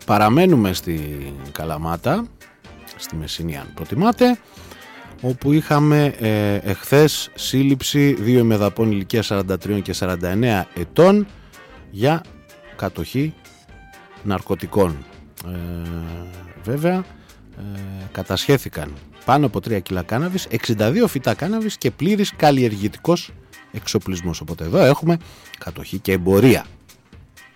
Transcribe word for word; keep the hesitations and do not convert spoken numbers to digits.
Παραμένουμε στην Καλαμάτα, στη Μεσσηνία αν προτιμάτε, όπου είχαμε ε, εχθές σύλληψη δύο ημεδαπών ηλικίας σαράντα τρία και σαράντα εννέα ετών για κατοχή ναρκωτικών. Ε, βέβαια ε, κατασχέθηκαν πάνω από τρία κιλά κάναβης, εξήντα δύο φυτά κάναβης και πλήρης καλλιεργητικός εξοπλισμός. Οπότε εδώ έχουμε κατοχή και εμπορία.